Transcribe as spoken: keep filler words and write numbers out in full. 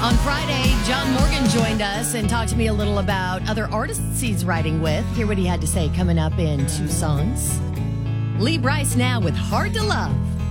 On Friday, John Morgan joined us and talked to me a little about other artists he's writing with. Hear what he had to say coming up in two songs. Lee Brice now with Hard to Love.